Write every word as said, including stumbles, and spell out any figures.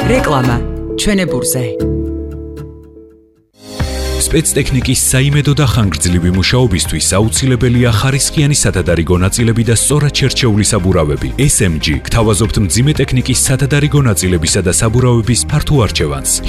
რეკლამა ჩვენებურზე. სპეცტექნიკის საიმედო და ხანგრძლივი მუშაობისთვის აუცილებელია ხარისხიანი სათადარიგო ნაწილები და სწორად შერჩეული საბურავები. ეს ემ ჯი გთავაზობთ მძიმე ტექნიკის სათადარიგო ნაწილებისა და საბურავების ფართო არჩევანს.